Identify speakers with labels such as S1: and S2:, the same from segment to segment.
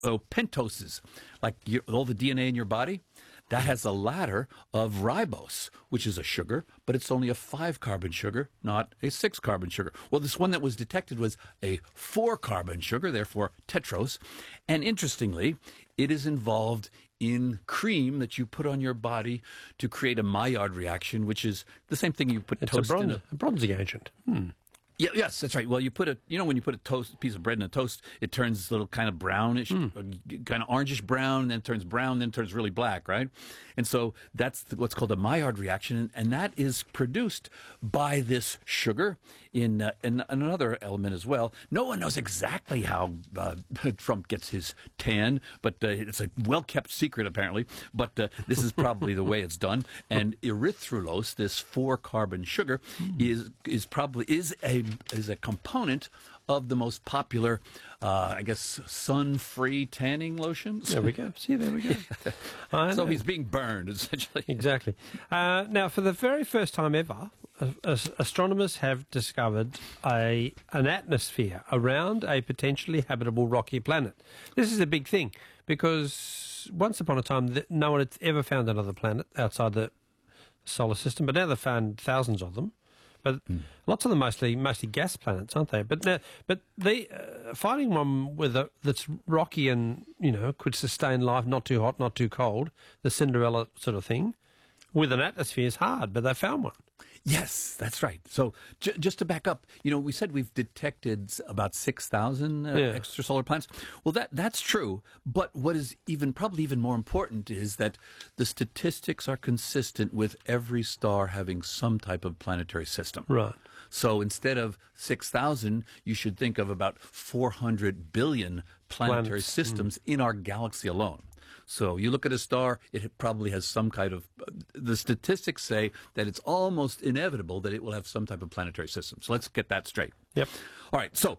S1: So pentoses, like all the DNA in your body, that has a ladder of ribose, which is a sugar, but it's only a 5-carbon sugar, not a 6-carbon sugar. Well, this one that was detected was a 4-carbon sugar, therefore tetrose. And interestingly, it is involved in cream that you put on your body to create a Maillard reaction, which is the same thing you put
S2: It's
S1: toast in
S2: a bronzing agent.
S1: Yeah, yes, that's right. Well, you put when you put a piece of bread in a toast, it turns a little kind of brownish, kind of orangish brown, then turns brown, then turns really black, right? And so that's what's called a Maillard reaction, and that is produced by this sugar in another element as well. No one knows exactly how Trump gets his tan, but it's a well-kept secret apparently. But this is probably the way it's done. And erythrulose, this 4-carbon sugar, is a component of the most popular, I guess, sun-free tanning lotions.
S2: There we go. See, there we go.
S1: So he's being burned, essentially.
S2: Exactly. Now, for the very first time ever, astronomers have discovered an atmosphere around a potentially habitable rocky planet. This is a big thing because once upon a time, no one had ever found another planet outside the solar system, but now they've found thousands of them. But lots of them mostly gas planets, aren't they? But finding one that's rocky and could sustain life, not too hot, not too cold, the Cinderella sort of thing, with an atmosphere is hard. But they found one.
S1: Yes, that's right. So just to back up, we said we've detected about 6,000 extrasolar planets. Well, that's true. But what is probably even more important is that the statistics are consistent with every star having some type of planetary system.
S2: Right.
S1: So instead of 6,000, you should think of about 400 billion planetary systems in our galaxy alone. So you look at a star, it probably has some kind of, the statistics say that it's almost inevitable that it will have some type of planetary system. So let's get that straight.
S2: Yep.
S1: All right. So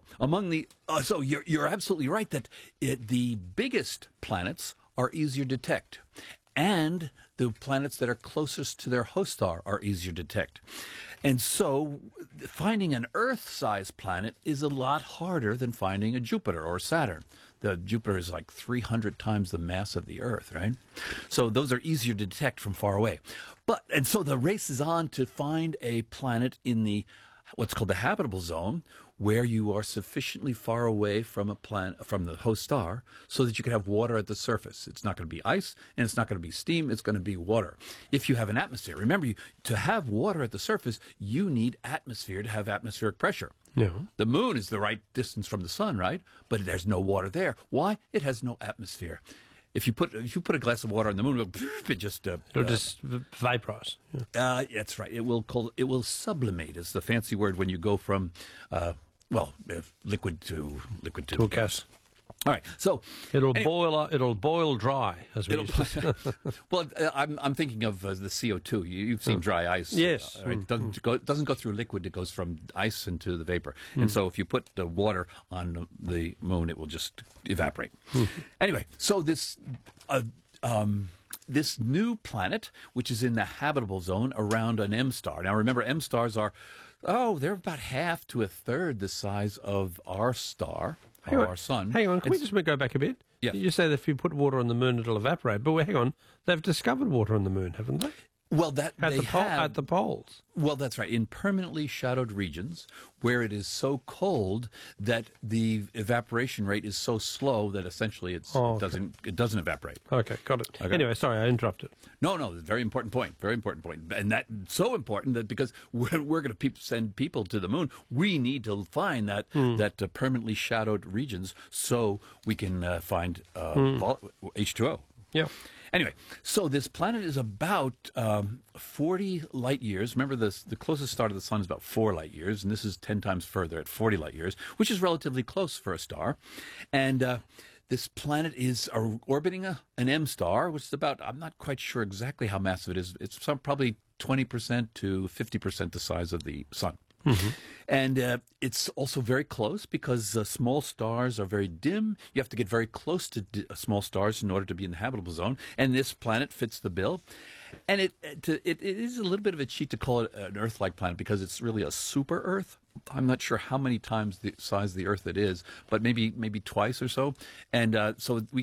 S1: so you're absolutely right that the biggest planets are easier to detect. And the planets that are closest to their host star are easier to detect. And so finding an Earth-sized planet is a lot harder than finding a Jupiter or Saturn. The Jupiter is like 300 times the mass of the Earth, right? So those are easier to detect from far away. And so the race is on to find a planet in what's called the habitable zone, where you are sufficiently far away from from the host star so that you can have water at the surface. It's not going to be ice and it's not going to be steam, it's going to be water. If you have an atmosphere, remember, to have water at the surface, you need atmosphere to have atmospheric pressure.
S2: Yeah.
S1: The moon is the right distance from the sun, right? But there's no water there. Why? It has no atmosphere. If you put a glass of water on the moon, it'll just
S2: vaporize.
S1: Yeah. That's right. It will sublimate is the fancy word when you go from liquid to
S2: a gas.
S1: All right, so
S2: it'll boil dry, as we used to say.
S1: Well, I'm thinking of the CO2. You've seen dry ice.
S2: Yes,
S1: right? It doesn't go through liquid. It goes from ice into the vapor. And so if you put the water on the moon, it will just evaporate. Anyway, so this new planet, which is in the habitable zone around an M star. Now, remember, M stars they're about half to a third the size of our star. Our sun.
S2: Hang on, can we just go back a bit?
S1: Yeah.
S2: You say that if you put water on the moon, it'll evaporate. But hang on, they've discovered water on the moon, haven't they?
S1: Well,
S2: at the poles.
S1: Well, that's right. In permanently shadowed regions where it is so cold that the evaporation rate is so slow that essentially it doesn't evaporate.
S2: Okay, got it.
S1: Okay.
S2: Anyway, sorry, I interrupted.
S1: No, very important point. Very important point. And that's so important that because we're going to send people to the moon, we need to find that permanently shadowed regions so we can find H2O.
S2: Yeah.
S1: Anyway, so this planet is about 40 light years. Remember, the closest star to the sun is about 4 light years, and this is 10 times further at 40 light years, which is relatively close for a star. And this planet is orbiting an M star, which is about, I'm not quite sure exactly how massive it is. It's probably 20% to 50% the size of the sun. And it's also very close because small stars are very dim. You have to get very close to small stars in order to be in the habitable zone. And this planet fits the bill. And it is a little bit of a cheat to call it an Earth-like planet because it's really a super Earth. I'm not sure how many times the size of the Earth it is, but maybe twice or so. And so we